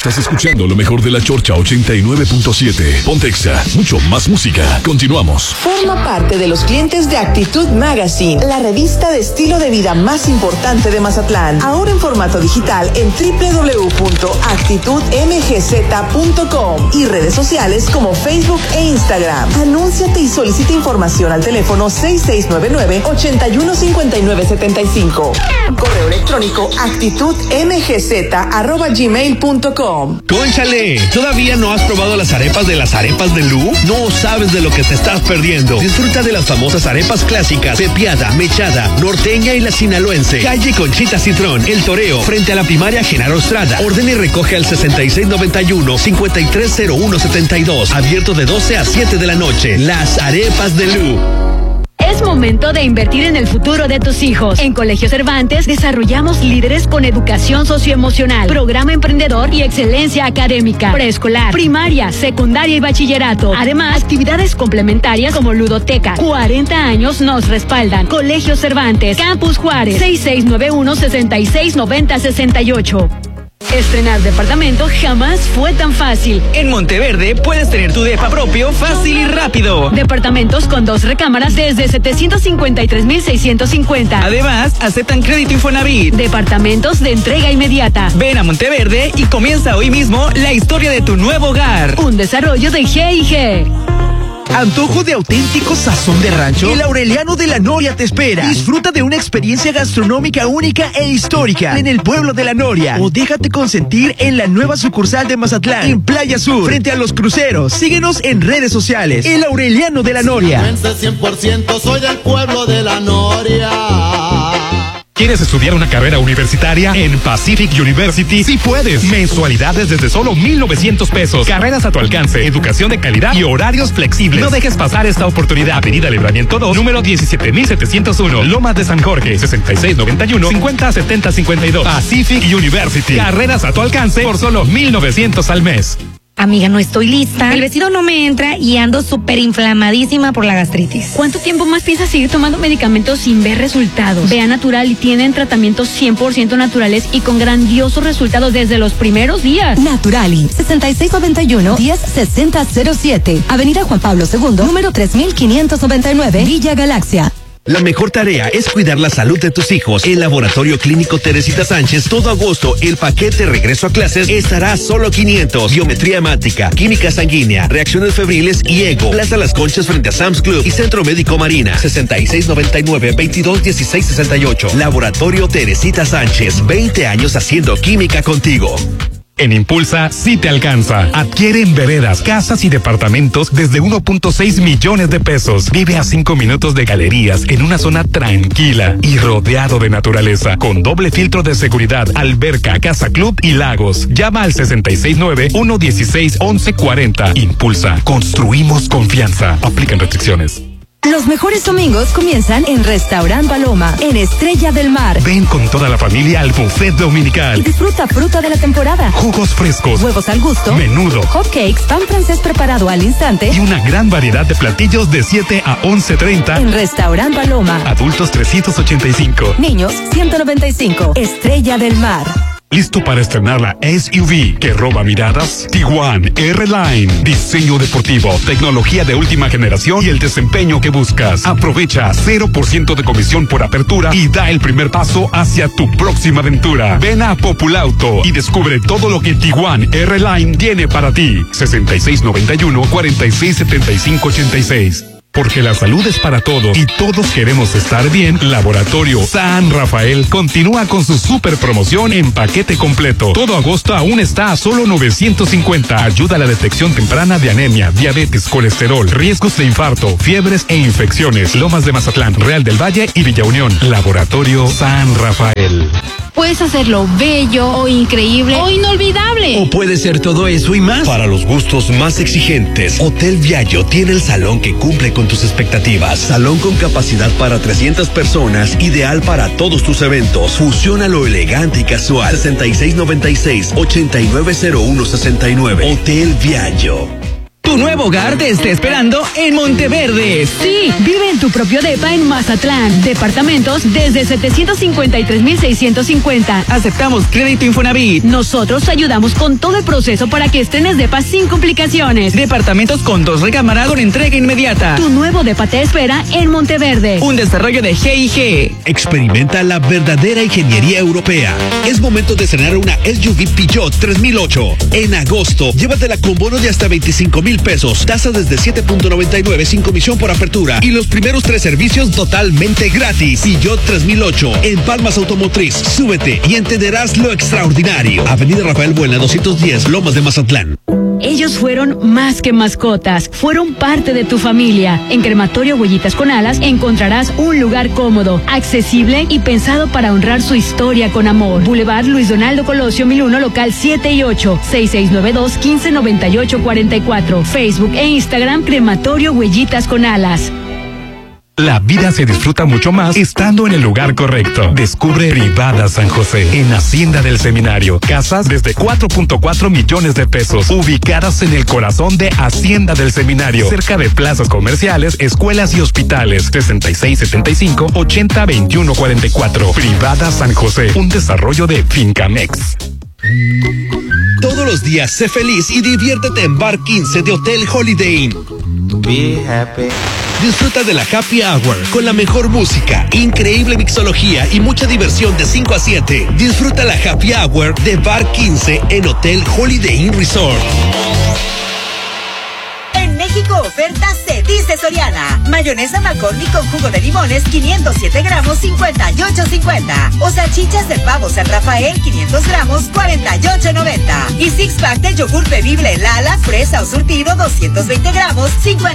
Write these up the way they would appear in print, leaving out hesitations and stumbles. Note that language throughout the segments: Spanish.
Estás escuchando lo mejor de la Chorcha 89.7. Pontexa, mucho más música. Continuamos. Forma parte de los clientes de Actitud Magazine, la revista de estilo de vida más importante de Mazatlán. Ahora en formato digital en www.actitudmgz.com y redes sociales como Facebook e Instagram. Anúnciate y solicita información al teléfono 6699-815975. Correo electrónico actitudmgz@gmail.com. ¡Cónchale! ¿Todavía no has probado las arepas de Lu? No sabes de lo que te estás perdiendo. Disfruta de las famosas arepas clásicas, pepiada, mechada, norteña y la sinaloense. Calle Conchita Citrón, El Toreo, frente a la primaria Genaro Estrada. Ordena y recoge al 6691-530172. Abierto de 12 a 7 de la noche. Las arepas de Lu. Es momento de invertir en el futuro de tus hijos. En Colegio Cervantes desarrollamos líderes con educación socioemocional, programa emprendedor y excelencia académica, preescolar, primaria, secundaria y bachillerato. Además, actividades complementarias como ludoteca. 40 años nos respaldan. Colegio Cervantes, Campus Juárez, 6691-669068. Estrenar departamento jamás fue tan fácil. En Monteverde puedes tener tu depa propio fácil y rápido. Departamentos con 2 recámaras desde 753,650. Además, aceptan crédito Infonavit. Departamentos de entrega inmediata. Ven a Monteverde y comienza hoy mismo la historia de tu nuevo hogar. Un desarrollo de G&G. ¿Antojo de auténtico sazón de rancho? El Aureliano de la Noria te espera. Disfruta de una experiencia gastronómica única e histórica en el pueblo de la Noria. O déjate consentir en la nueva sucursal de Mazatlán, en Playa Sur, frente a los cruceros. Síguenos en redes sociales. El Aureliano de la Noria. 100% soy del pueblo de la Noria. ¿Quieres estudiar una carrera universitaria? En Pacific University sí puedes. Mensualidades desde solo 1,900 pesos. Carreras a tu alcance, educación de calidad y horarios flexibles. No dejes pasar esta oportunidad. Avenida Libramiento 2, número 17,701, Lomas de San Jorge, 6691-507052. Pacific University. Carreras a tu alcance por solo 1,900 al mes. Amiga, no estoy lista. El vestido no me entra y ando súper inflamadísima por la gastritis. ¿Cuánto tiempo más piensas seguir tomando medicamentos sin ver resultados? Ve a Natural y tienen tratamientos 100% naturales y con grandiosos resultados desde los primeros días. Naturali, 6691-106007. Avenida Juan Pablo II, número 3599, Villa Galaxia. La mejor tarea es cuidar la salud de tus hijos. El Laboratorio Clínico Teresita Sánchez, todo agosto, el paquete regreso a clases estará a solo 500. Biometría hemática, química sanguínea, reacciones febriles y ego. Plaza Las Conchas frente a Sam's Club y Centro Médico Marina. 6699-221668. Laboratorio Teresita Sánchez, 20 años haciendo química contigo. En Impulsa sí te alcanza. Adquiere en veredas, casas y departamentos desde 1.6 millones de pesos. Vive a 5 minutos de galerías en una zona tranquila y rodeado de naturaleza, con doble filtro de seguridad, alberca, casa club y lagos. Llama al 669-116-1140. Impulsa. Construimos confianza. Aplican restricciones. Los mejores domingos comienzan en Restaurant Paloma, en Estrella del Mar. Ven con toda la familia al buffet dominical. Y disfruta fruta de la temporada, jugos frescos, huevos al gusto, menudo, hot cakes, pan francés preparado al instante y una gran variedad de platillos de 7 a 11:30 en Restaurant Paloma. Adultos 385, niños 195. Estrella del Mar. ¿Listo para estrenar la SUV que roba miradas? Tiguan R-Line. Diseño deportivo, tecnología de última generación y el desempeño que buscas. Aprovecha 0% de comisión por apertura y da el primer paso hacia tu próxima aventura. Ven a Populauto y descubre todo lo que Tiguan R-Line tiene para ti. 6691-467586. Porque la salud es para todos y todos queremos estar bien, Laboratorio San Rafael continúa con su super promoción en paquete completo. Todo agosto aún está a solo 950. Ayuda a la detección temprana de anemia, diabetes, colesterol, riesgos de infarto, fiebres e infecciones. Lomas de Mazatlán, Real del Valle y Villa Unión. Laboratorio San Rafael. Puedes hacerlo bello o increíble o inolvidable. O puede ser todo eso y más. Para los gustos más exigentes, Hotel Viallo tiene el salón que cumple con tus expectativas. Salón con capacidad para 300 personas, ideal para todos tus eventos. Fusiona lo elegante y casual. 6696-890169. Hotel Viallo. Tu nuevo hogar te está esperando en Monteverde. Sí, vive en tu propio depa en Mazatlán. Departamentos desde 753,650. Aceptamos crédito Infonavit. Nosotros te ayudamos con todo el proceso para que estrenes depa sin complicaciones. Departamentos con 2 recámaras con entrega inmediata. Tu nuevo depa te espera en Monteverde. Un desarrollo de G&G. Experimenta la verdadera ingeniería europea. Es momento de estrenar una SUV Peugeot 3008. En agosto, llévatela con bono de hasta 25,000 pesos, tasa desde 7.99 sin comisión por apertura y los primeros 3 servicios totalmente gratis. Peugeot 3008 en Palmas Automotriz. Súbete y entenderás lo extraordinario. Avenida Rafael Buena 210, Lomas de Mazatlán. Ellos fueron más que mascotas, fueron parte de tu familia. En Crematorio Huellitas con Alas encontrarás un lugar cómodo, accesible y pensado para honrar su historia con amor. Boulevard Luis Donaldo Colosio 1001, local 7 y 8, 6692-159844. Facebook e Instagram Crematorio Huellitas con Alas. La vida se disfruta mucho más estando en el lugar correcto. Descubre Privada San José en Hacienda del Seminario. Casas desde 4.4 millones de pesos, ubicadas en el corazón de Hacienda del Seminario, cerca de plazas comerciales, escuelas y hospitales. 6675-802144. Privada San José, un desarrollo de Fincamex. Todos los días sé feliz y diviértete en Bar 15 de Hotel Holiday Inn. Be happy. Disfruta de la Happy Hour con la mejor música, increíble mixología y mucha diversión de 5 a 7. Disfruta la Happy Hour de Bar 15 en Hotel Holiday Inn Resort. En México ofertas se dice Soriana. Mayonesa McCormick con jugo de limones 507 gramos 58.50. O salchichas de pavo San Rafael 500 gramos 48.90. Y six pack de yogur bebible Lala, fresa o surtido 220 gramos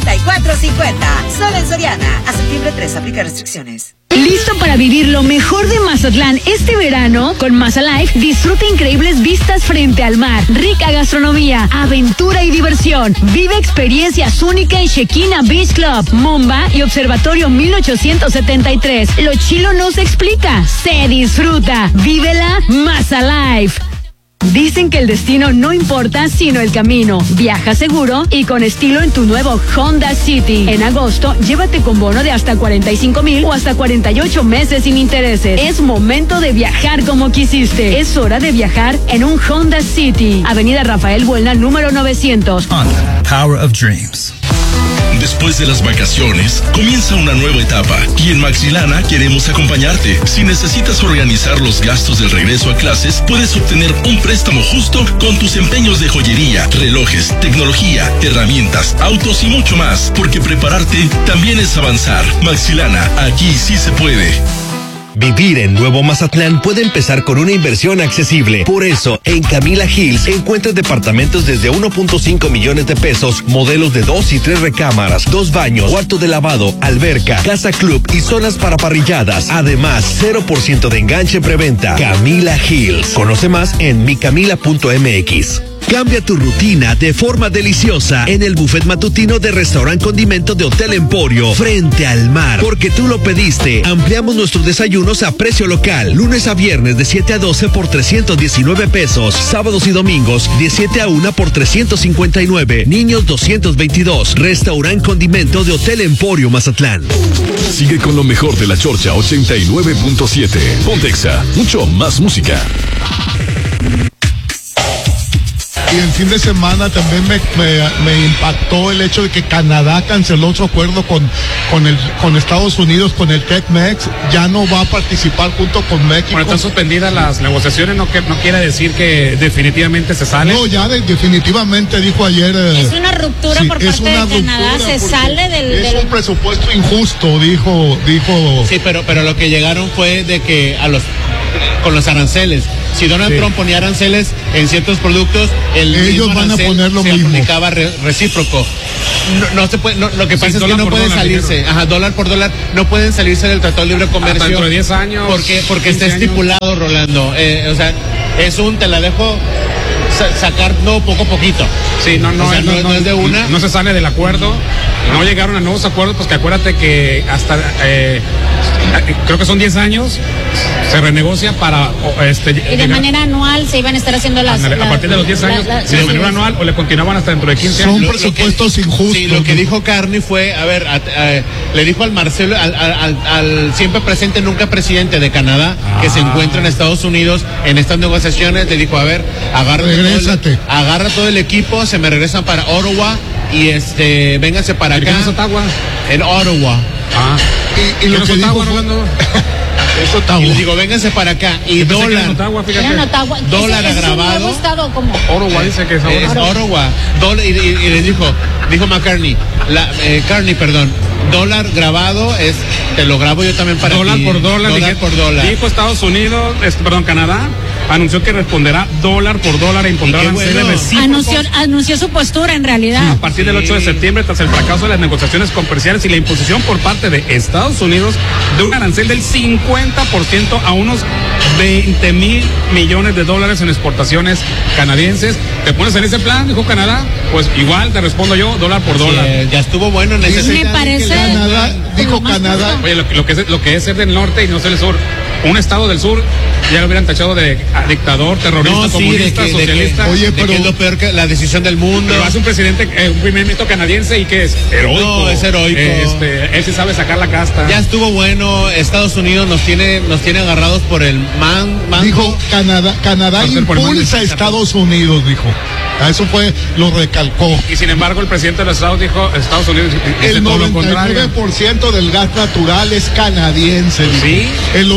54.50. Solo en Soriana. A septiembre 3 aplica restricciones. ¿Listo para vivir lo mejor de Mazatlán este verano? Con Mazalife disfruta increíbles vistas frente al mar, rica gastronomía, aventura y diversión. Vive experiencias únicas en Shekina Beach Club, Momba y Observatorio 1873. Lo chilo no se explica, se disfruta. Vívela Mazalife. Dicen que el destino no importa, sino el camino. Viaja seguro y con estilo en tu nuevo Honda City. En agosto, llévate con bono de hasta 45,000 o hasta 48 meses sin intereses. Es momento de viajar como quisiste. Es hora de viajar en un Honda City. Avenida Rafael Buelna, número 900. Honda, Power of Dreams. Después de las vacaciones, comienza una nueva etapa y en Maxilana queremos acompañarte. Si necesitas organizar los gastos del regreso a clases, puedes obtener un préstamo justo con tus empeños de joyería, relojes, tecnología, herramientas, autos y mucho más, porque prepararte también es avanzar. Maxilana, aquí sí se puede. Vivir en Nuevo Mazatlán puede empezar con una inversión accesible. Por eso, en Camila Hills encuentras departamentos desde 1.5 millones de pesos, modelos de 2 y 3 recámaras, 2 baños, cuarto de lavado, alberca, casa club y zonas para parrilladas. Además, 0% de enganche preventa. Camila Hills. Conoce más en micamila.mx. Cambia tu rutina de forma deliciosa en el buffet matutino de Restaurant Condimento de Hotel Emporio, frente al mar. Porque tú lo pediste. Ampliamos nuestros desayunos a precio local. Lunes a viernes de 7 a 12 por 319 pesos. Sábados y domingos de 7 a 1 por 359. Niños 222. Restaurant Condimento de Hotel Emporio Mazatlán. Sigue con lo mejor de la Chorcha 89.7. Pontexa, mucho más música. Y el fin de semana también me impactó el hecho de que Canadá canceló su acuerdo con Estados Unidos, con el TEC-MEX. Ya no va a participar junto con México. Bueno, están suspendidas las negociaciones, no quiere decir que definitivamente se sale. No, ya definitivamente dijo ayer. Es una ruptura por parte de Canadá, se sale del un presupuesto injusto, dijo. Sí, pero lo que llegaron fue de que con los aranceles. Si Donald Trump ponía aranceles en ciertos productos, ellos van a poner lo mismo. Se aplicaba recíproco. No se puede, lo que pasa es que no pueden salirse. Dólar por dólar, no pueden salirse del Tratado de Libre Comercio. Hasta dentro de 10 años. Porque está estipulado, Rolando. Es te la dejo sacar poco a poquito. Sí, no es de una. No se sale del acuerdo no llegaron a nuevos acuerdos, pues que acuérdate que hasta creo que son 10 años se renegocia para y de manera anual se iban a estar haciendo a partir de los 10 años de manera anual o le continuaban hasta dentro de 15 años. Son presupuestos injustos. Sí, lo que dijo Carney fue, a ver, le dijo al Marcelo, al siempre presente, nunca presidente de Canadá, que se encuentra en Estados Unidos en estas negociaciones, le dijo, a ver, agarra todo el equipo, se me regresan para Ottawa y vénganse para acá. ¿En Ottawa? En Ottawa. Y lo que dijo eso Ottawa. Y les digo, vénganse para acá. Y dólar. Dólar agravado. ¿Nuevo estado como? Ottawa dice que es Ottawa. Y les dijo McCartney, dólar grabado te lo grabo yo también para dólar ti. Por dólar. Dijo Estados Unidos, Canadá, anunció que responderá dólar por dólar e impondrá aranceles recíprocos. Anunció su postura en realidad. A partir del 8 de septiembre, tras el fracaso de las negociaciones comerciales y la imposición por parte de Estados Unidos de un arancel del 50% a unos 20,000 millones de dólares en exportaciones canadienses. ¿Te pones en ese plan? Dijo Canadá. Pues igual te respondo yo, dólar por dólar. Ya estuvo bueno en ese. Me parece. Canadá. Oye, lo que es ser del norte y no ser del sur. Un estado del sur ya lo hubieran tachado de dictador, terrorista, comunista, socialista. Oye, pero es lo peor que la decisión del mundo. Pero hace un primer ministro canadiense y que es heroico. No, es heroico. Él sí sabe sacar la casta. Ya estuvo bueno. Estados Unidos nos tiene agarrados por el mango. Dijo Canadá impulsa a Estados Unidos, dijo. A eso lo recalcó. Y sin embargo, el presidente de los Estados dijo, Estados Unidos el 99% del gas natural es canadiense. ¿Sí? El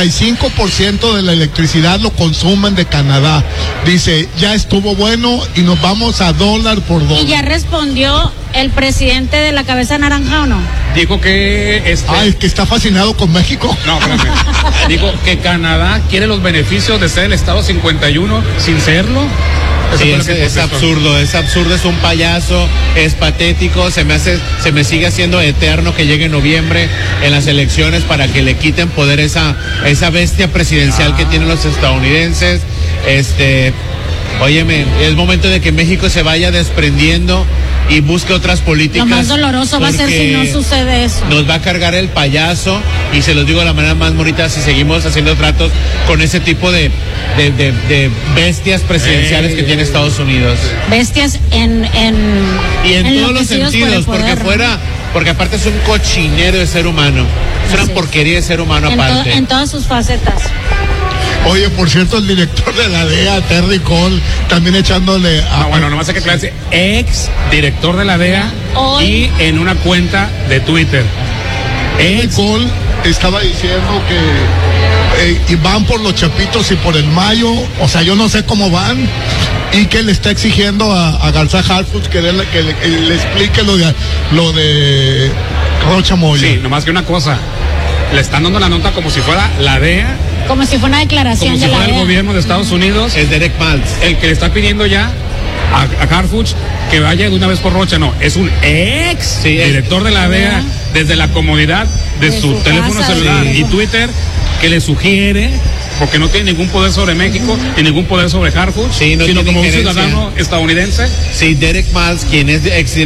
85% de la electricidad lo consumen de Canadá. Dice, ya estuvo bueno y nos vamos a dólar por dólar. ¿Y ya respondió el presidente de la cabeza naranja o no? Dijo que es que está fascinado con México. No, espérame. Dijo que Canadá quiere los beneficios de ser el Estado 51 sin serlo. Sí, es absurdo, es un payaso, es patético, se me sigue haciendo eterno que llegue noviembre en las elecciones para que le quiten poder esa bestia presidencial que tienen los estadounidenses. Óyeme, es momento de que México se vaya desprendiendo y busque otras políticas. Lo más doloroso va a ser si no sucede eso. Nos va a cargar el payaso y se los digo de la manera más bonita si seguimos haciendo tratos con ese tipo de bestias presidenciales que tiene Estados Unidos. Bestias y en todos los sentidos, porque aparte es un cochinero de ser humano. Es una porquería de ser humano aparte. En todas sus facetas. Oye, por cierto, el director de la DEA, Terry Cole, también echándole a... bueno, nomás hay que aclararse, ex director de la DEA y en una cuenta de Twitter. Terry Cole estaba diciendo que van por los Chapitos y por el Mayo, o sea, yo no sé cómo van, y que le está exigiendo a Garza Harfuch que le explique lo de Rocha Moya. Sí, nomás que una cosa, le están dando la nota como si fuera la DEA. Como si fuera una declaración de la DEA. Como si fuera el gobierno de Estados Unidos. Es Derek Maltz. El que le está pidiendo ya a Harfuch que vaya de una vez por Rocha. No, es un ex director de la DEA desde la comodidad de su teléfono celular y Twitter que le sugiere, porque no tiene ningún poder sobre México ni ningún poder sobre Harfuch, sino como un ciudadano estadounidense. Sí, Derek Maltz, quien es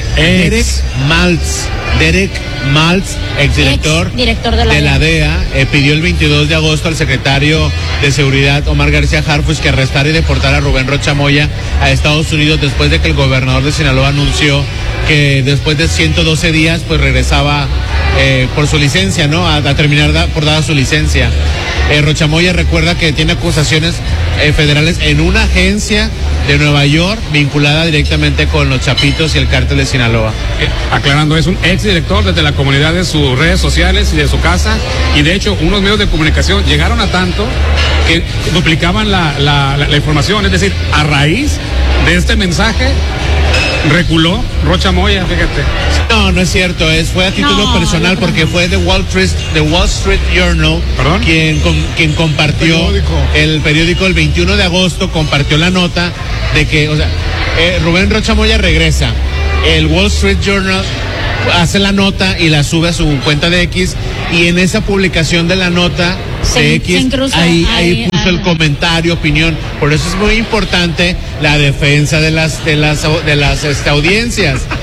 Derek Maltz, exdirector de la DEA, pidió el 22 de agosto al secretario de Seguridad, Omar García Harfuch, que arrestara y deportara a Rubén Rocha Moya a Estados Unidos después de que el gobernador de Sinaloa anunció que después de 112 días pues regresaba por su licencia, ¿no? A terminar por dada su licencia. Rocha Moya recuerda que tiene acusaciones federales en una agencia de Nueva York vinculada directamente con los Chapitos y el cártel de Sinaloa. Aclarando, es un exdirector desde la comunidad de sus redes sociales y de su casa, y de hecho unos medios de comunicación llegaron a tanto que duplicaban la información, es decir, a raíz de este mensaje reculó Rocha Moya, fíjate. No es cierto, fue a título personal porque fue The Wall Street Journal quien compartió el periódico el 21 de agosto, compartió la nota de que, Rubén Rocha Moya regresa. El Wall Street Journal hace la nota y la sube a su cuenta de X, y en esa publicación de la nota de X, ahí puso el comentario, opinión. Por eso es muy importante la defensa de las audiencias.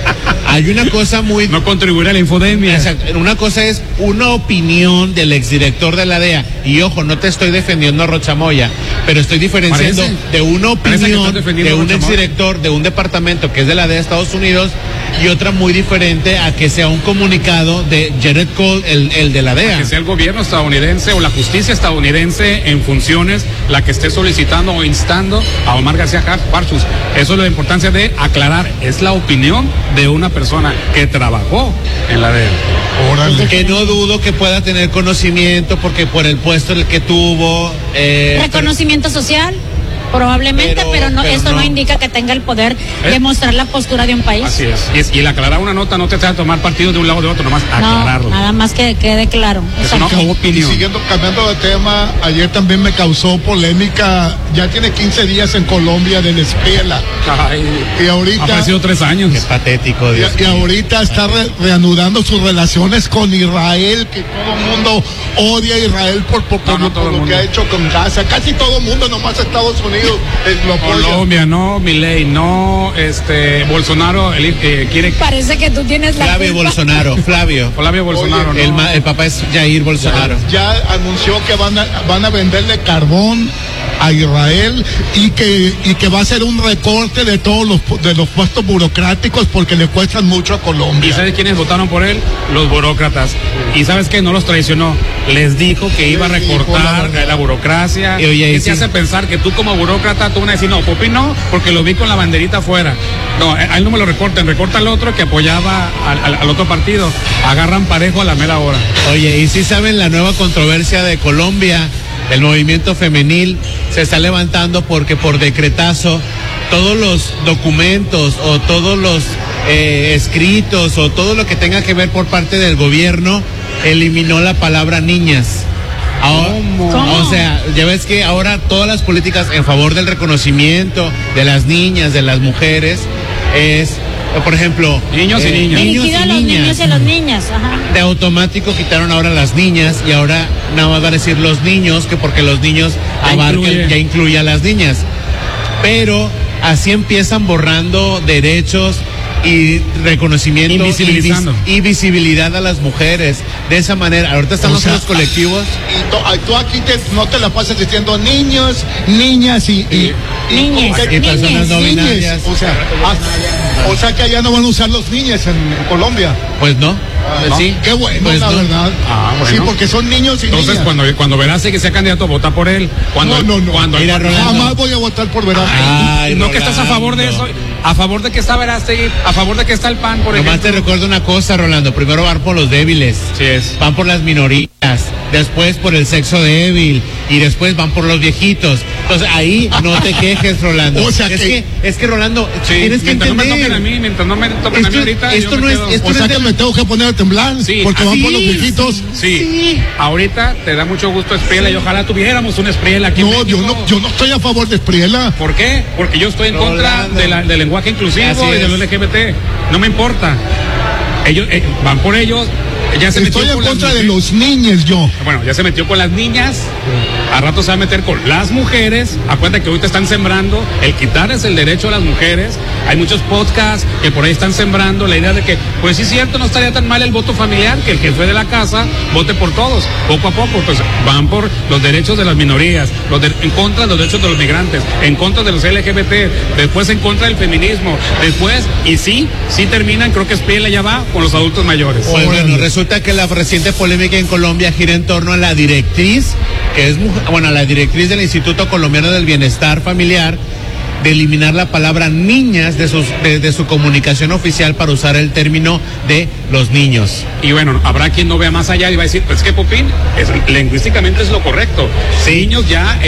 Hay una cosa muy... No contribuir a la infodemia. Exacto. Una cosa es una opinión del exdirector de la DEA. Y ojo, no te estoy defendiendo a Rocha Moya, pero estoy diferenciando de una opinión de un exdirector de un departamento que es de la DEA de Estados Unidos y otra muy diferente a que sea un comunicado de Jared Cole, el de la DEA. A que sea el gobierno estadounidense o la justicia estadounidense en funciones la que esté solicitando o instando a Omar García Harfuch. Eso es la importancia de aclarar. Es la opinión de una persona que trabajó en la DEA. Órale. Que no dudo que pueda tener conocimiento porque por el puesto el que tuvo... reconocimiento social. Probablemente, pero esto no indica que tenga el poder de mostrar la postura de un país. Así es. Y el aclarar una nota no te hace tomar partido de un lado o de otro, nomás aclararlo. Nada más que quede claro. Es una opinión. Y cambiando de tema, ayer también me causó polémica. Ya tiene 15 días en Colombia de la Espriella. Y ahorita... Ha pasado 3 años. Qué patético, Dios. Y ahorita está reanudando sus relaciones con Israel, que todo el mundo odia a Israel por lo que ha hecho con Gaza. Casi todo el mundo, nomás Estados Unidos. Colombia, no, Milei, no, Bolsonaro, quiere... Parece que tú tienes la Flavio culpa. Bolsonaro, Flavio Bolsonaro, Oye, no. El papá es Jair Bolsonaro. Ya anunció que van a venderle carbón a Israel y que va a ser un recorte de todos los puestos burocráticos porque le cuestan mucho a Colombia. ¿Y sabes quiénes votaron por él? Los burócratas. ¿Y sabes qué? No los traicionó. Les dijo que iba a recortar la burocracia. Y te hace pensar que tú como burócrata, tú vas a decir, no, Popín no, porque lo vi con la banderita afuera. No, a él no me lo recorten, recorta al otro que apoyaba al otro partido. Agarran parejo a la mera hora. Oye, ¿y si saben la nueva controversia de Colombia? El movimiento femenil se está levantando porque por decretazo todos los documentos o todos los escritos o todo lo que tenga que ver por parte del gobierno eliminó la palabra niñas. Ahora, ¿Cómo? O sea, ya ves que ahora todas las políticas en favor del reconocimiento de las niñas, de las mujeres, es, por ejemplo, niños y niñas. Dirigida a los niños y a las niñas. Ajá. De automático quitaron ahora las niñas y ahora nada más va a decir los niños, que porque los niños ya incluye a las niñas. Pero así empiezan borrando derechos y reconocimiento y visibilidad a las mujeres. De esa manera, ahorita están los colectivos. Y tú aquí no te la pasas diciendo niños, niñas y personas no binarias. O sea que allá no van a usar los niños en Colombia. Pues no. ¿No? Sí. Qué bueno, pues la verdad. Bueno. Sí, porque son niños y entonces, niñas. cuando Velázquez que sea candidato, vota por él. Mira, Rolando. Jamás voy a votar por Velázquez. No, que estás a favor de eso, a favor de que está Velázquez, a favor de que está el PAN, por ejemplo. Nomás te recuerdo una cosa, Rolando. Primero van por los débiles. Sí es. Van por las minorías. Después por el sexo débil. Y después van por los viejitos. Entonces ahí no te quejes, Rolando. O sea es que Rolando, tienes que mientras entender. no me toquen a mí, mientras no me toquen a mí ahorita. Esto no es. O sea que me tengo que poner a temblar. Sí, porque van por los viejitos. Sí. Ahorita te da mucho gusto Espriella y ojalá tuviéramos una Espriella aquí en México. Yo no estoy a favor de Espriella. ¿Por qué? Porque yo estoy en contra del lenguaje inclusivo y del LGBT. No me importa. Ellos van por ellos. Estoy en contra de los niños, yo. Bueno, ya se metió con las niñas. A rato se va a meter con las mujeres. Acuérdate que ahorita están sembrando el quitarles el derecho a las mujeres. Hay muchos podcasts que por ahí están sembrando la idea de que, pues sí es cierto, no estaría tan mal el voto familiar, que el jefe de la casa vote por todos. Poco a poco, pues van por los derechos de las minorías, en contra de los derechos de los migrantes, en contra de los LGBT, después en contra del feminismo, después, y sí terminan, creo que Espriella ya va con los adultos mayores. Pues bueno, resulta que la reciente polémica en Colombia gira en torno a la directriz, que es, la directriz del Instituto Colombiano del Bienestar Familiar, de eliminar la palabra niñas de su comunicación oficial para usar el término de los niños. Y bueno, habrá quien no vea más allá y va a decir, pues que Popín, lingüísticamente es lo correcto. Niños ya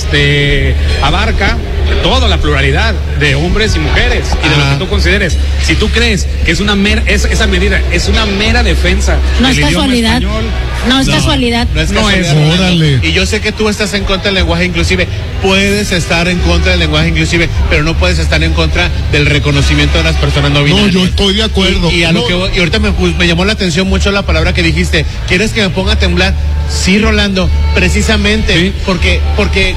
abarca toda la pluralidad de hombres y mujeres y de lo que tú consideres. Si tú crees que es esa medida es una mera defensa no del es casualidad español, no es casualidad. No es. Órale. Y yo sé que tú estás en contra del lenguaje inclusive. Puedes estar en contra del lenguaje inclusive, pero no puedes estar en contra del reconocimiento de las personas no binarias. No, yo estoy de acuerdo. Y ahorita me llamó la atención mucho la palabra que dijiste. ¿Quieres que me ponga a temblar? Sí, Rolando, precisamente, porque